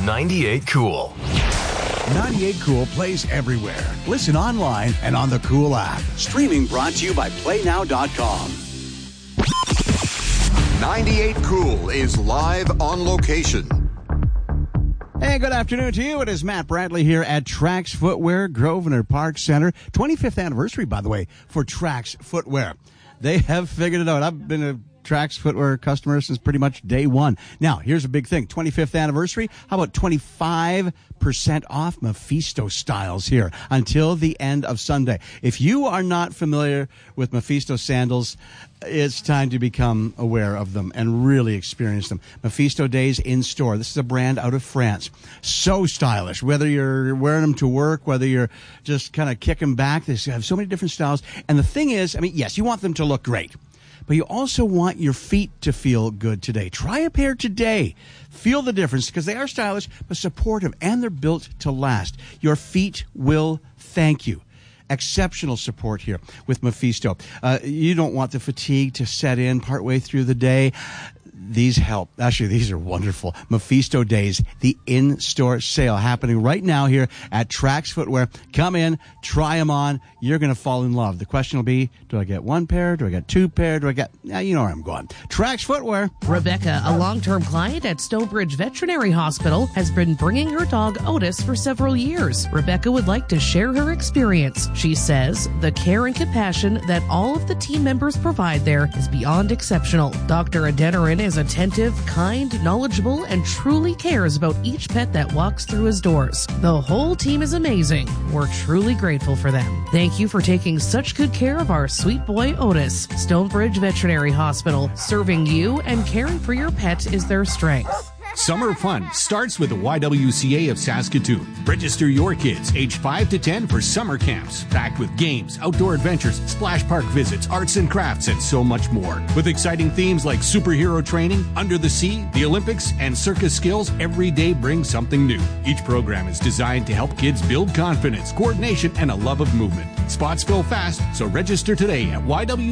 98 Cool. 98 Cool plays everywhere. Listen online and on the Cool app. Streaming brought to you by PlayNow.com. 98 Cool is live on location. Hey, good afternoon to you. It is Matt Bradley here at Trax Footwear, Grosvenor Park Center. 25th anniversary, by the way, for Trax Footwear. They have figured it out. I've been a Trax Footwear customer since pretty much day one. Now, here's a big thing. 25th anniversary. How about 25% off Mephisto styles here until the end of Sunday? If you are not familiar with Mephisto sandals, it's time to become aware of them and really experience them. Mephisto Days in store. This is a brand out of France. So stylish. Whether you're wearing them to work, whether you're just kind of kicking back, they have so many different styles. And the thing is, I mean, yes, you want them to look great, but you also want your feet to feel good today. Try a pair today. Feel the difference because they are stylish but supportive, and they're built to last. Your feet will thank you. Exceptional support here with Mephisto. You don't want the fatigue to set in partway through the day. These help. Actually, these are wonderful. Mephisto Days, the in-store sale happening right now here at Trax Footwear. Come in, try them on. You're going to fall in love. The question will be, do I get one pair? Do I get two pair? Do I get... Now, you know where I'm going. Trax Footwear. Rebecca, a long-term client at Stonebridge Veterinary Hospital, has been bringing her dog Otis for several years. Rebecca would like to share her experience. She says, the care and compassion that all of the team members provide there is beyond exceptional. Dr. Adeniran is attentive, kind, knowledgeable, and truly cares about each pet that walks through his doors. The whole team is amazing. We're truly grateful for them. Thank you for taking such good care of our sweet boy Otis. Stonebridge Veterinary Hospital, serving you and caring for your pet is their strength. Summer fun starts with the YWCA of Saskatoon. Register your kids aged 5 to 10 for summer camps, packed with games, outdoor adventures, splash park visits, arts and crafts, and so much more. With exciting themes like superhero training, under the sea, the Olympics, and circus skills, every day brings something new. Each program is designed to help kids build confidence, coordination, and a love of movement. Spots fill fast, so register today at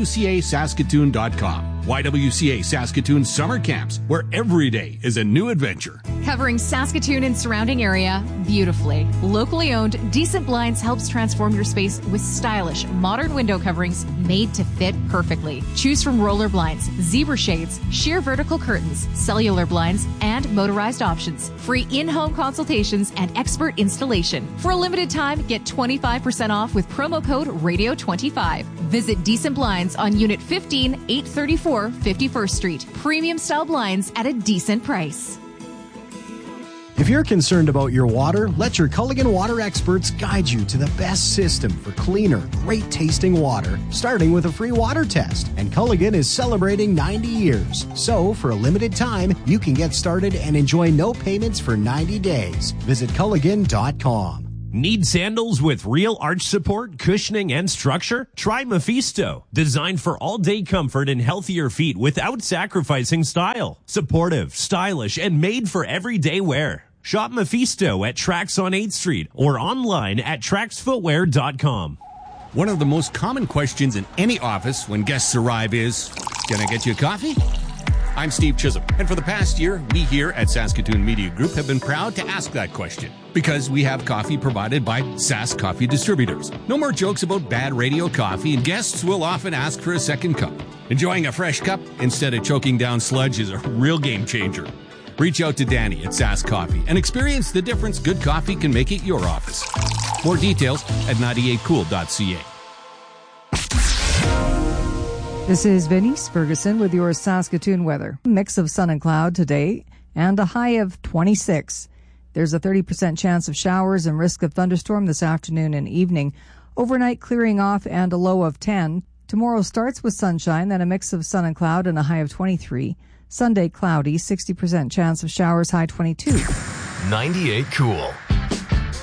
ywcasaskatoon.com. YWCA Saskatoon Summer Camps, where every day is a new adventure. Covering Saskatoon and surrounding area beautifully. Locally owned, Decent Blinds helps transform your space with stylish, modern window coverings made to fit perfectly. Choose from roller blinds, zebra shades, sheer vertical curtains, cellular blinds, and motorized options. Free in-home consultations and expert installation. For a limited time, get 25% off with promo code RADIO25. Visit Decent Blinds on Unit 15, 834 51st Street. Premium style blinds at a decent price. If you're concerned about your water, let your Culligan water experts guide you to the best system for cleaner, great-tasting water, starting with a free water test. And Culligan is celebrating 90 years. So, for a limited time, you can get started and enjoy no payments for 90 days. Visit Culligan.com. Need sandals with real arch support, cushioning, and structure? Try Mephisto. Designed for all-day comfort and healthier feet without sacrificing style. Supportive, stylish, and made for everyday wear. Shop Mephisto at Trax on 8th Street or online at traxfootwear.com. One of the most common questions in any office when guests arrive is, can I get you a coffee? I'm Steve Chisholm, and for the past year, we here at Saskatoon Media Group have been proud to ask that question because we have coffee provided by Sask Coffee Distributors. No more jokes about bad radio coffee, and guests will often ask for a second cup. Enjoying a fresh cup instead of choking down sludge is a real game changer. Reach out to Danny at Sask Coffee and experience the difference good coffee can make at your office. More details at 98cool.ca. This is Venice Ferguson with your Saskatoon weather. Mix of sun and cloud today and a high of 26. There's a 30% chance of showers and risk of thunderstorm this afternoon and evening. Overnight clearing off and a low of 10. Tomorrow starts with sunshine, then a mix of sun and cloud and a high of 23. Sunday cloudy, 60% chance of showers, high 22. 98 Cool.